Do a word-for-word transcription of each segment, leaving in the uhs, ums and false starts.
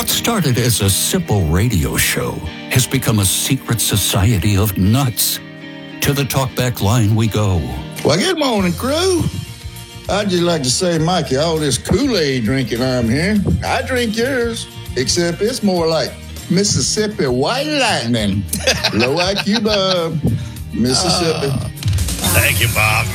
What started as a simple radio show has become a secret society of nuts. To the talkback line we go. Well, good morning, crew. I'd just like to say, Mikey, all this Kool-Aid drinking I'm hearing, I drink yours, except it's more like Mississippi White Lightning. Low I Q, Bob. Mississippi. Uh, thank you, Bob.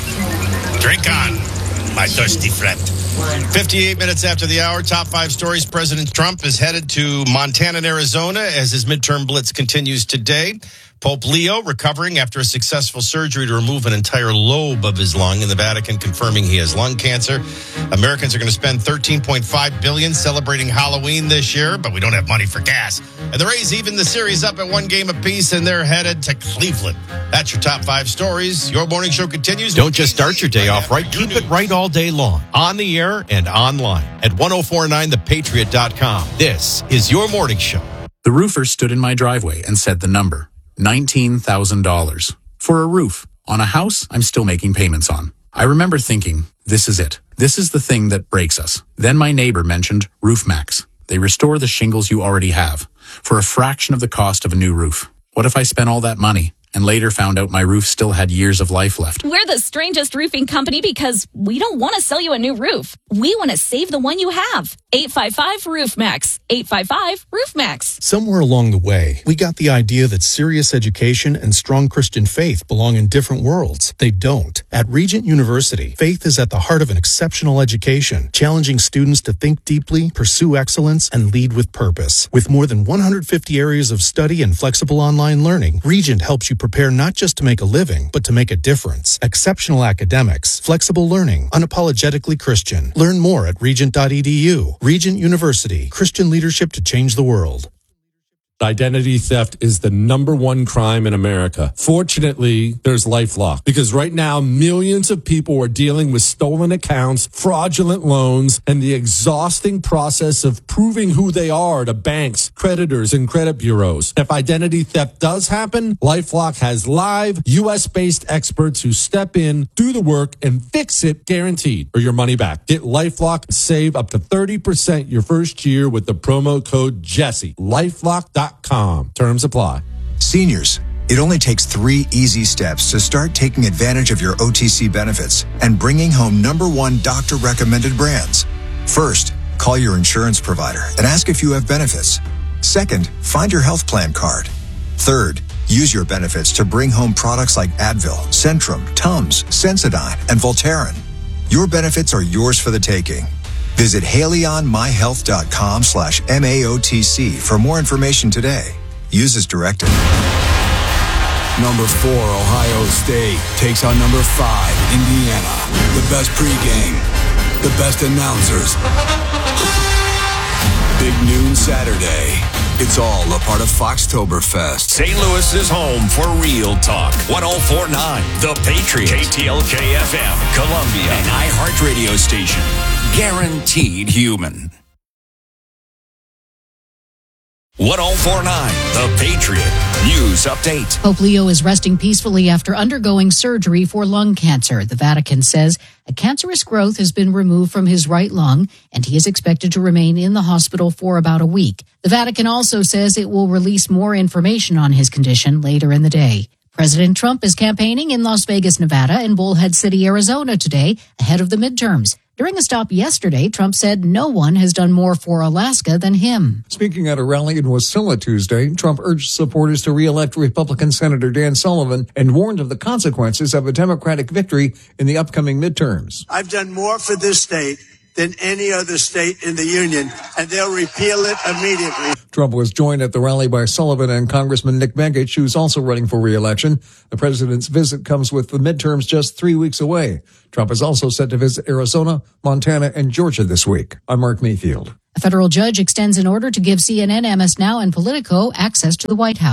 Drink on, my thirsty friend. fifty-eight minutes after the hour, top five stories. President Trump is headed to Montana and Arizona as his midterm blitz continues today. Pope Leo recovering after a successful surgery to remove an entire lobe of his lung in the Vatican, confirming he has lung cancer. Americans are going to spend thirteen point five billion dollars celebrating Halloween this year, but we don't have money for gas. And the Rays even the series up at one game apiece, and they're headed to Cleveland. That's your top five stories. Your morning show continues. Don't just start your day off right. Keep it right all day long. On the air and online at ten forty-nine the patriot dot com. This is your morning show. The roofer stood in my driveway and said the number. nineteen thousand dollars. For a roof. On a house I'm still making payments on. I remember thinking, this is it. This is the thing that breaks us. Then my neighbor mentioned RoofMax. They restore the shingles you already have for a fraction of the cost of a new roof. What if I spent all that money and later found out my roof still had years of life left? We're the strangest roofing company because we don't want to sell you a new roof. We want to save the one you have. eight five five roof max. eight five five roof max. Somewhere along the way, we got the idea that serious education and strong Christian faith belong in different worlds. They don't. At Regent University, faith is at the heart of an exceptional education, challenging students to think deeply, pursue excellence, and lead with purpose. With more than one hundred fifty areas of study and flexible online learning, Regent helps you prepare not just to make a living, but to make a difference. Exceptional academics, flexible learning, unapologetically Christian. Learn more at regent dot e d u. Regent University, Christian leadership to change the world. Identity theft is the number one crime in America. Fortunately, there's LifeLock, because right now millions of people are dealing with stolen accounts, fraudulent loans, and the exhausting process of proving who they are to banks, creditors, and credit bureaus. If identity theft does happen, LifeLock has live U S-based experts who step in, do the work, and fix it guaranteed or your money back. Get LifeLock and save up to thirty percent your first year with the promo code Jesse. LifeLock dot com. Terms apply. Seniors, it only takes three easy steps to start taking advantage of your O T C benefits and bringing home number one doctor-recommended brands. First, call your insurance provider and ask if you have benefits. Second, find your health plan card. Third, use your benefits to bring home products like Advil, Centrum, Tums, Sensodyne, and Voltaren. Your benefits are yours for the taking. Visit HaleyOnMyHealth.com slash MAOTC for more information today. Use as directed. Number four, Ohio State takes on number five, Indiana. The best pregame, the best announcers. Big noon Saturday. It's all a part of Foxtoberfest. Saint Louis is home for Real Talk. ten forty-nine The Patriot. K T L K F M. Columbia. An iHeart radio station. Guaranteed human. ten forty-nine The Patriot. News update. Pope Leo is resting peacefully after undergoing surgery for lung cancer. The Vatican says a cancerous growth has been removed from his right lung, and he is expected to remain in the hospital for about a week. The Vatican also says it will release more information on his condition later in the day. President Trump is campaigning in Las Vegas, Nevada, and Bullhead City, Arizona today, ahead of the midterms. During a stop yesterday, Trump said no one has done more for Alaska than him. Speaking at a rally in Wasilla Tuesday, Trump urged supporters to re-elect Republican Senator Dan Sullivan and warned of the consequences of a Democratic victory in the upcoming midterms. I've done more for this state than any other state in the union, and they'll repeal it immediately. Trump was joined at the rally by Sullivan and Congressman Nick Begich, who's also running for re-election. The president's visit comes with the midterms just three weeks away. Trump is also set to visit Arizona, Montana, and Georgia this week. I'm Mark Mayfield. A federal judge extends an order to give C N N, M S Now, and Politico access to the White House.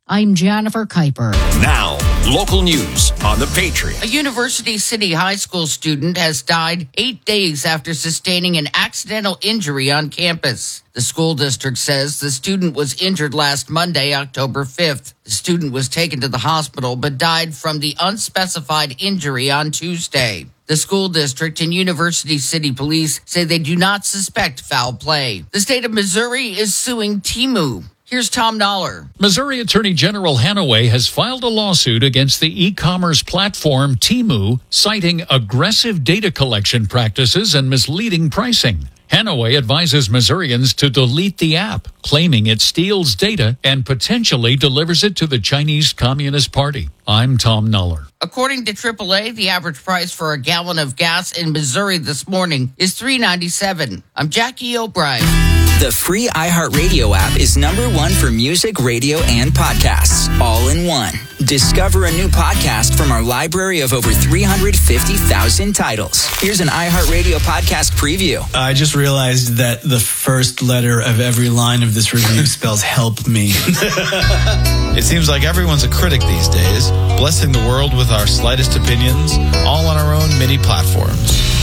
I'm Jennifer Kuiper. Now, local news on The Patriot. A University City High School student has died eight days after sustaining an accidental injury on campus. The school district says the student was injured last Monday, October fifth. The student was taken to the hospital but died from the unspecified injury on Tuesday. The school district and University City Police say they do not suspect foul play. The state of Missouri is suing Temu. Here's Tom Noller. Missouri Attorney General Hanaway has filed a lawsuit against the e-commerce platform Temu, citing aggressive data collection practices and misleading pricing. Hanaway advises Missourians to delete the app, claiming it steals data and potentially delivers it to the Chinese Communist Party. I'm Tom Noller. According to triple A, the average price for a gallon of gas in Missouri this morning is three ninety-seven. I'm Jackie O'Brien. The free iHeartRadio app is number one for music, radio, and podcasts, all in one. Discover a new podcast from our library of over three hundred fifty thousand titles. Here's an iHeartRadio podcast preview. I just realized that the first letter of every line of this review spells help me. It seems like everyone's a critic these days, blessing the world with our slightest opinions, all on our own mini platforms.